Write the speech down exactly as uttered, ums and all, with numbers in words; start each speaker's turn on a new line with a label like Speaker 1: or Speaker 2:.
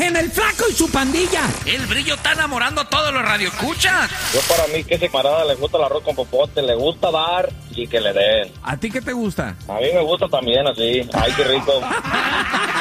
Speaker 1: en El Flaco y su pandilla.
Speaker 2: El Brillo está enamorando a todos los radioescuchas.
Speaker 3: Yo para mí que ese camarada le gusta el arroz con popote, le gusta dar y que le den.
Speaker 1: ¿A ti qué te gusta?
Speaker 3: A mí me gusta también así. Ay, qué rico.